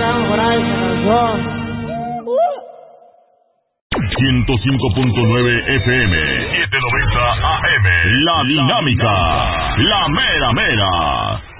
...105.9 FM... ...790 AM... ...La Dinámica... ...La Mera Mera...